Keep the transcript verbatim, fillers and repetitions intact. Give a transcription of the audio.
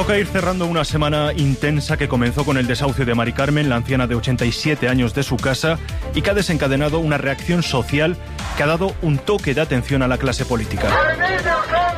Toca ir cerrando una semana intensa que comenzó con el desahucio de Mari Carmen, la anciana de ochenta y siete años, de su casa, y que ha desencadenado una reacción social que ha dado un toque de atención a la clase política.